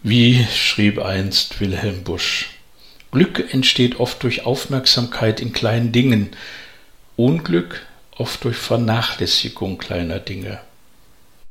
Wie schrieb einst Wilhelm Busch: Glück entsteht oft durch Aufmerksamkeit in kleinen Dingen, Unglück oft durch Vernachlässigung kleiner Dinge.